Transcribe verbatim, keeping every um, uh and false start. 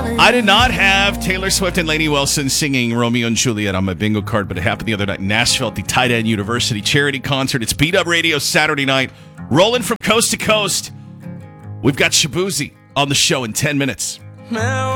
I did not have Taylor Swift and Lainey Wilson singing Romeo and Juliet on my bingo card, but it happened the other night in Nashville at the Tight End University charity concert. It's Beat Up Radio Saturday night, rolling from coast to coast. We've got Shabuzi on the show in ten minutes. Now